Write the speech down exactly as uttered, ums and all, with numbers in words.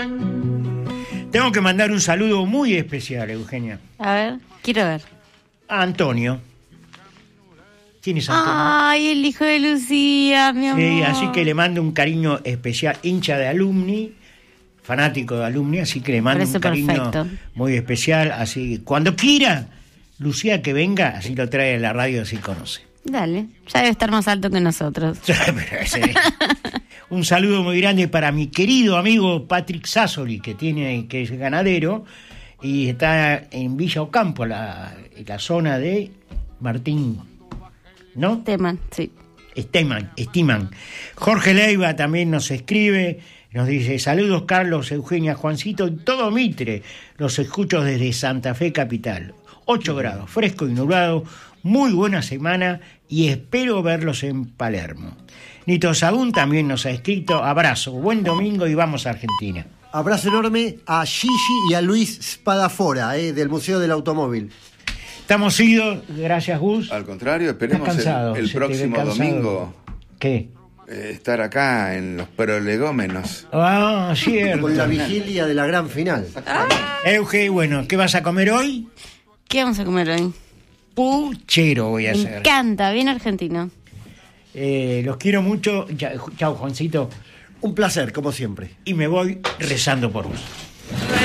Tengo que mandar un saludo muy especial, Eugenia. A ver, quiero ver. A Antonio. ¿Quién es Antonio? Ay, el hijo de Lucía, mi amor. Sí, así que le mando un cariño especial, hincha de Alumni, fanático de Alumni, así que le mando un cariño perfecto. Muy especial. Así cuando quiera, Lucía, que venga, así lo trae a la radio, así conoce. Dale, ya debe estar más alto que nosotros. Un saludo muy grande para mi querido amigo Patrick Sassoli, que tiene, que es ganadero y está en Villa Ocampo, la, la zona de Martín, ¿no? Esteman, sí. Esteman, Estiman. Jorge Leiva también nos escribe, nos dice: saludos Carlos, Eugenia, Juancito y todo Mitre. Los escucho desde Santa Fe Capital. ocho grados, fresco y nublado. Muy buena semana y espero verlos en Palermo. Nito Sagún también nos ha escrito: abrazo, buen domingo y vamos a Argentina. Abrazo enorme a Gigi y a Luis Spadafora, eh, del Museo del Automóvil. Estamos idos, gracias Gus. Al contrario, esperemos cansado, el, el próximo domingo. ¿Qué? Eh, estar acá en los prolegómenos. Ah, cierto. Con la vigilia de la gran final. Ah. Euge, bueno, ¿qué vas a comer hoy? ¿Qué vamos a comer hoy? Puchero voy a Me hacer. encanta, bien argentino. Eh, los quiero mucho. Chao, Juancito. Un placer, como siempre. Y me voy rezando por vos.